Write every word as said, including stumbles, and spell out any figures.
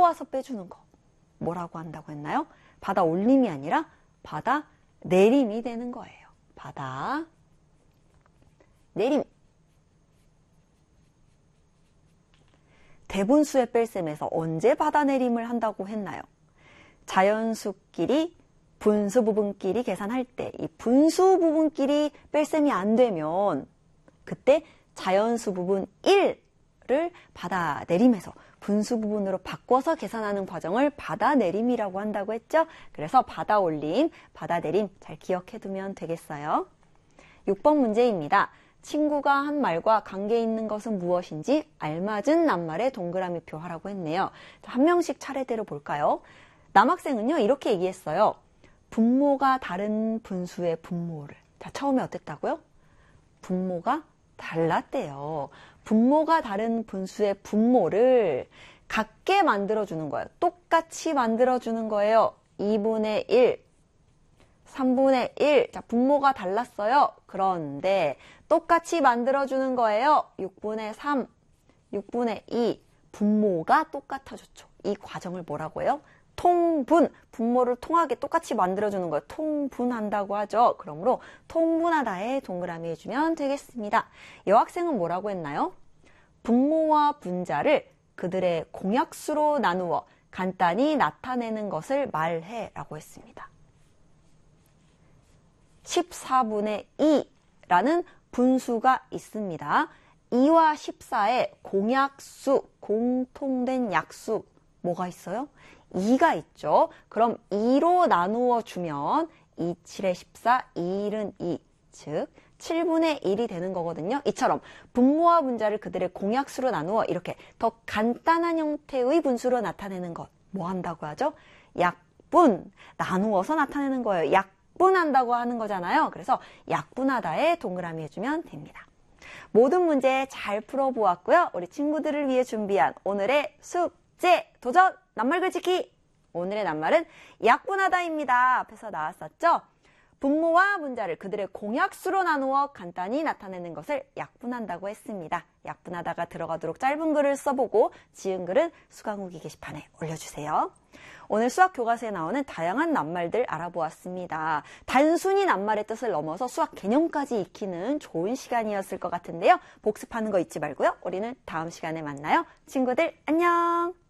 올라와서 빼주는 거 뭐라고 한다고 했나요? 받아 올림이 아니라 받아 내림이 되는 거예요. 받아 내림. 대분수의 뺄셈에서 언제 받아내림을 한다고 했나요? 자연수끼리 분수 부분끼리 계산할 때 이 분수 부분끼리 뺄셈이 안 되면 그때 자연수 부분 일을 받아내림해서 분수 부분으로 바꿔서 계산하는 과정을 받아내림이라고 한다고 했죠? 그래서 받아올림, 받아내림 잘 기억해두면 되겠어요. 육 번 문제입니다. 친구가 한 말과 관계 있는 것은 무엇인지 알맞은 낱말에 동그라미표 하라고 했네요. 한 명씩 차례대로 볼까요? 남학생은요 이렇게 얘기했어요. 분모가 다른 분수의 분모를. 자, 처음에 어땠다고요? 분모가 달랐대요. 분모가 다른 분수의 분모를 같게 만들어주는 거예요. 똑같이 만들어주는 거예요. 이분의 일, 삼분의 일. 자, 분모가 달랐어요. 그런데 똑같이 만들어주는 거예요. 육분의 삼, 육분의 이. 분모가 똑같아졌죠. 이 과정을 뭐라고 해요? 통분. 분모를 통하게 똑같이 만들어주는 거예요. 통분한다고 하죠. 그러므로 통분하다에 동그라미 해주면 되겠습니다. 여학생은 뭐라고 했나요? 분모와 분자를 그들의 공약수로 나누어 간단히 나타내는 것을 말해 라고 했습니다. 십사분의 이라는 분수가 있습니다. 이와 십사의 공약수, 공통된 약수 뭐가 있어요? 이가 있죠. 그럼 이로 나누어 주면 이, 칠에 십사, 이, 일은 이, 즉 칠분의 일이 되는 거거든요. 이처럼 분모와 분자를 그들의 공약수로 나누어 이렇게 더 간단한 형태의 분수로 나타내는 것 뭐 한다고 하죠? 약분, 나누어서 나타내는 거예요. 약분한다고 하는 거잖아요. 그래서 약분하다에 동그라미 해주면 됩니다. 모든 문제 잘 풀어보았고요. 우리 친구들을 위해 준비한 오늘의 숙제, 도전, 낱말 글짓기. 오늘의 낱말은 약분하다입니다. 앞에서 나왔었죠? 분모와 분자를 그들의 공약수로 나누어 간단히 나타내는 것을 약분한다고 했습니다. 약분하다가 들어가도록 짧은 글을 써보고 지은 글은 수강후기 게시판에 올려주세요. 오늘 수학 교과서에 나오는 다양한 낱말들 알아보았습니다. 단순히 낱말의 뜻을 넘어서 수학 개념까지 익히는 좋은 시간이었을 것 같은데요. 복습하는 거 잊지 말고요. 우리는 다음 시간에 만나요. 친구들 안녕!